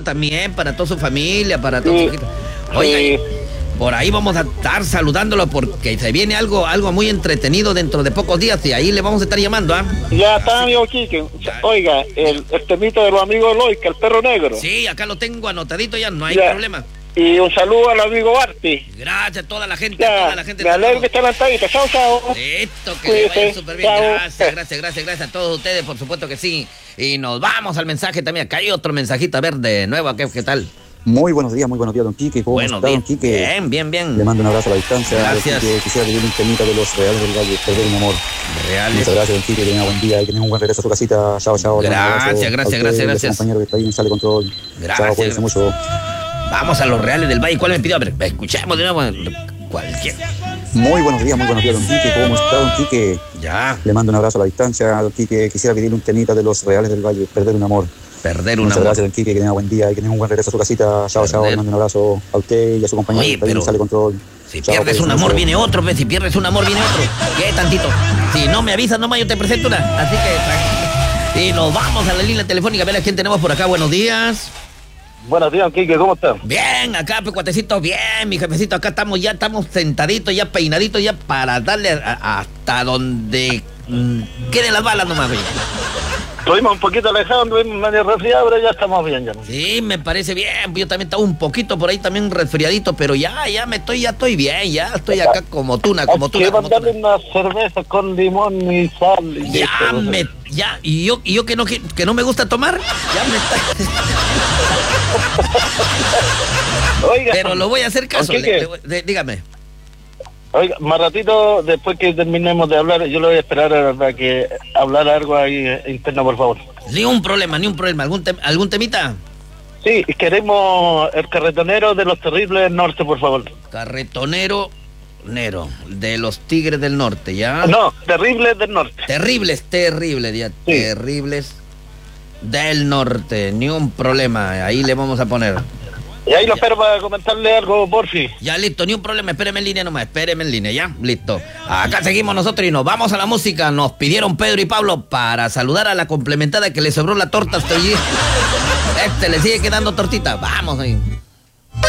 Pedrito también, para toda su familia, para todos Sí, sus hijos. Oiga, sí. por ahí vamos a estar saludándolo porque se viene algo muy entretenido dentro de pocos días y ahí le vamos a estar llamando, ¿ah? Ya está, amigo Quique. Oiga, el temito de los amigos Loica, el perro negro. Sí, acá lo tengo anotadito ya, no hay Ya. problema. Y un saludo al amigo Barty. Gracias a toda la gente, Ya, a toda la gente. me alegro que estén lantaditas. Chao, chao. Listo, que Cuídese. le vaya súper bien. Chao. Gracias a todos ustedes, por supuesto que sí. Y nos vamos al mensaje también. Acá hay otro mensajito, a ver, de nuevo, ¿qué tal? Muy buenos días, don Quique. ¿Cómo Buenos está, don días. Quique? Bien. Le mando un abrazo a la distancia. Gracias. Don Quique, quisiera pedirle un temita de los Reales del Valle, perder un amor. Reales. Muchas gracias, don Quique, que tenga buen día y que tenga un buen regreso a su casita. Chao. Le mando un abrazo a usted y a su compañero que está ahí en Sale Control. Gracias. Chao, cuídense mucho. Vamos a los Reales del Valle. ¿Cuál me pidió? A ver, escuchemos de nuevo. Cualquier. Muy buenos días, don Quique. ¿Cómo está, don Quique? Ya. Le mando un abrazo a la distancia, don Quique. Quisiera pedirle un temita de los Reales del Valle, perder un amor. Perder un Muchas amor. gracias, don Quique, que tenga buen día y que tenga un buen regreso a su casita. Chao. Le mando un abrazo a usted y a su compañero Oye, que está ahí en pero Sale Control. Si Chao, pierdes cuídense un amor, mucho. viene otro, pues. Si pierdes un amor, viene otro. ¿Qué tantito? Si no me avisas nomás, yo te presento una. Así que... Y nos vamos a la línea telefónica a ver a quién tenemos por acá. Buenos días. Buenos días, Quique. ¿Cómo estás? Bien, acá, pues, cuatecito, bien, mi jefecito. Acá estamos sentaditos, ya peinaditos, ya para darle hasta donde queden las balas nomás, güey. Estuvimos un poquito alejados, estuvimos medio resfriados, pero ya estamos bien ya. Sí, me parece bien. Yo también estaba un poquito por ahí también resfriadito, pero ya estoy bien, ya estoy acá como tuna. Hay que mandarle una cerveza con limón y sal. Y Y yo que no me gusta tomar, ya me está. Oiga, Pero lo voy a hacer caso. ¿con qué? Dígame. Oiga, más ratito, después que terminemos de hablar, yo le voy a esperar para que hablar algo ahí interno, por favor. Ni un problema. ¿Algún temita? Sí, queremos el carretonero de los Terribles del Norte, por favor. Carretonero Nero, de los Tigres del Norte, ¿ya? No, Terribles del Norte. Terribles, ya. Sí. Terribles del Norte, ni un problema. Ahí le vamos a poner. Y ahí lo espero para comentarle algo, porfi. Ya, listo, ni un problema, espéreme en línea nomás, ya, listo. Acá seguimos nosotros y nos vamos a la música. Nos pidieron Pedro y Pablo para saludar a la complementada que le sobró la torta hasta allí. Le sigue quedando tortita, vamos ahí.